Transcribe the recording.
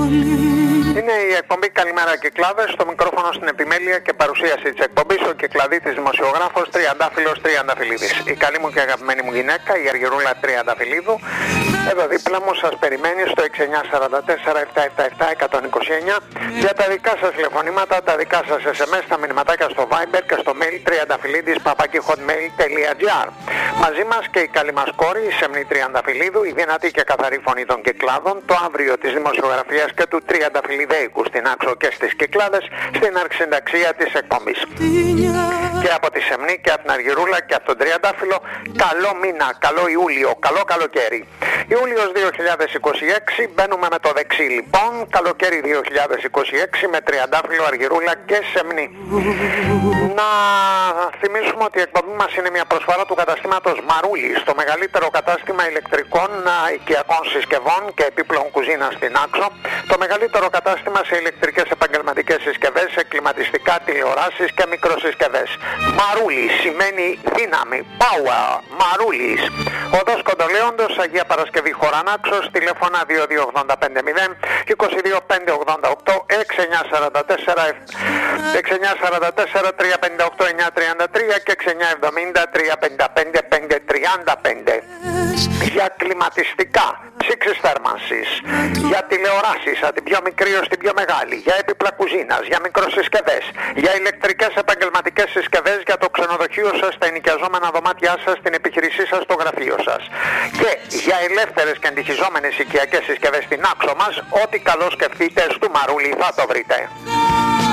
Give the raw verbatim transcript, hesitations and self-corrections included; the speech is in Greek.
Είναι η εκπομπή Καλημέρα Κυκλάδες, στο μικρόφωνο στην επιμέλεια και παρουσίαση της εκπομπής ο Κυκλαδίτης δημοσιογράφος Τριαντάφυλλος Τριανταφυλλίδης. Η καλή μου και αγαπημένη μου γυναίκα, η Αργυρούλα Τριανταφυλλίδου, εδώ δίπλα μου σας περιμένει στο έξι εννιά τέσσερα τέσσερα επτά επτά επτά ένα δύο εννιά για τα δικά σας τηλεφωνήματα, τα δικά σας ες εμ ες, τα μηνυματάκια στο Viber και στο mail τριανταφυλλίδης παπάκι hotmail τελεία τζι άρ. Μαζί μας και η καλή μας κόρη, η Σεμνή Τριανταφυλλίδου, η δυνατή και καθαρή φωνή των Κυκλάδων, το αύριο της δημοσιογραφίας και του Τριανταφυλλιδέικου στην Άξο και στις Κυκλάδες, στην αρχισυνταξία της εκπομπής. Και από τη Σεμνή και από την Αργυρούλα και από τον Τριαντάφυλλο, καλό μήνα, καλό Ιούλιο, καλό καλοκαίρι. Ιούλιος δύο χιλιάδες είκοσι έξι, μπαίνουμε με το δεξί λοιπόν, καλοκαίρι δύο χιλιάδες είκοσι έξι με Τριαντάφυλλο, Αργυρούλα και Σεμνή. Να θυμίσουμε ότι η εκπομπή μας είναι μια προσφορά του καταστήματος Μαρούλης, το μεγαλύτερο κατάστημα ηλεκτρικών, οικιακών συσκευών και επίπλων κουζίνα στην Άξο, το μεγαλύτερο κατάστημα σε ηλεκτρικές επαγγελματικές συσκευές, σε κλιματιστικά, τηλεοράσεις και μικροσυσκευές. Μαρούλης σημαίνει δύναμη, power, Μαρούλης. Οδός Κοντολέοντος, Αγία Παρασκευή Χωρανάξος, τηλέφωνα δύο δύο ογδόντα πέντε μηδέν είκοσι δύο πεντακόσια ογδόντα οκτώ έξι εννιά τέσσερα τέσσερα τρία πέντε οκτώ εννιά τριάντα τρία και έξι εννιά εβδομήντα τρία πενήντα πέντε πέντε τριάντα πέντε. Για κλιματιστικά, ψήξεις θέρμανσης, για τηλεοράσεις, από την πιο μικρή ως την πιο μεγάλη, για έπιπλα κουζίνας, για μικροσυσκευές, για ηλεκτρικές επαγγελματικές συσκευές, για το ξενοδοχείο σας, τα ενοικιαζόμενα δωμάτια σας, την επιχειρήσή σας, το γραφείο σας. Και για ελεύθερες και αντιχιζόμενες οικιακές συσκευές στην Άξο μας, ό,τι καλό σκεφτείτε στο Μαρούλι θα το βρείτε.